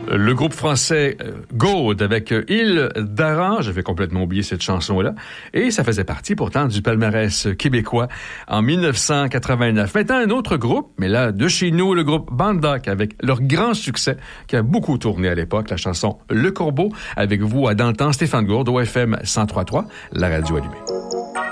Le groupe français Gaude avec Île d'Aran, j'avais complètement oublié cette chanson-là, et ça faisait partie pourtant du palmarès québécois en 1989. Maintenant, un autre groupe, mais là, de chez nous, le groupe Bandoc avec leur grand succès qui a beaucoup tourné à l'époque, la chanson Le Corbeau, avec vous à dans le temps, Stéphane Gourde, au FM 103.3, la radio allumée.